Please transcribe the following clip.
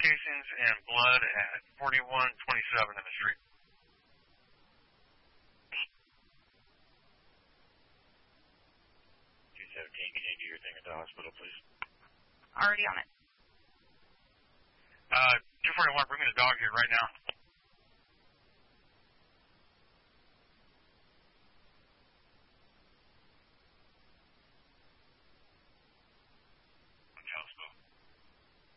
casings and blood at 4127 in the street. 217, can you do your thing at the hospital, please? Already on it. 241, bring me the dog here right now.